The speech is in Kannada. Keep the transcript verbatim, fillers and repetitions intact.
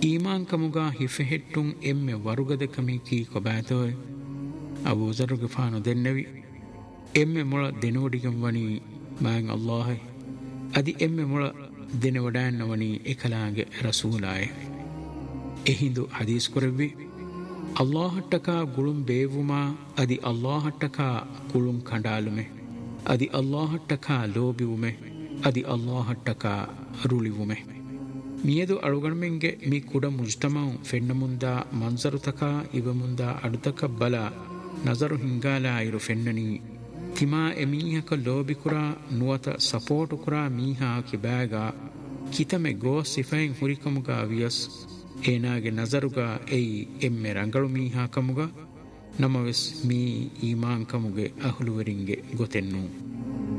ಈಮಾನ್ ಕಮುಗ ಹಿಫೆಹೆಟ್ಟುಂ ಎಮ್ಮೆ ವರುಗದ ಕಮಿ ಕೀ ಕೊಬಾತೋಯ್ ಅಬೂ ಝರ್ ಗಫಾನು ದೆನ್ನವಿ ಎಮ್ಮೆ ಮೊಳ ದೆನೋಡಿಗಂ ವನಿ ಮಾಯಂ ಅಲ್ಲಾಹ್ ಅದಿ ಎಮ್ಮೆ ಮೊಳ ದೆನವಡಾನ್ನ ವನಿ ಎಕಲಾಗೆ ರಸೂಲಾಯ್ ಎಹಿಂದು ಹದೀಸ್ ಕೊರವಿ ಅಲ್ಲಾಹಟ್ಟಕ ಗುಳುಂ ಬೇವುಮಾ ಅದಿ ಅಲ್ಲಾಹಟ್ಟಕ ಕುಳುಂ ಕಂಡಾಲುಮೆ ಅದಿ ಅಲ್ಲಾಹಟ್ಟಕ ಲೋಬಿವುಮೆ ಅದಿ ಅಲ್ಲಾಹಟ್ಟಕ ರುಳಿವುಮೆ ಮಿಯದು ಅಳುಗಣಮೆಂಗೆ ಮಿ ಕುಡ ಮುಜ್ತಮಂ ಫೆನ್ನ ಮುಂದ ಮಂಜರುತಕ ಇವ ಮುಂದ ಅಡುತಕ ಬಲ ನಜರು ಹಿಂಗಾಲ ಇರು ಫೆನ್ನನಿ ತಿಮಾ ಎಮೀಹಕ ಲೋಬಿ ಕುರ ನುವತ ಸಪೋರ್ಟು ಕುರ ಮೀಹಾ ಕಿಬಾಗ ಕಿತಮೆ ಗೋ ಸಿಫೈನ್ ಹುರಿಕಮುಗ ವಿಯಸ್ ಏನಾಗೆ ನಜರುಗ ಎಯಿ ಎಮ್ಮೆ ರಂಗಳು ಮೀಹಾ ಕಮುಗ ನಮವೆಸ್ ಮೀ ಈಮಾನ್ ಕಮುಗೆ ಅಹುಲುವರಿಂಗೆ ಗೊತೆನ್ನು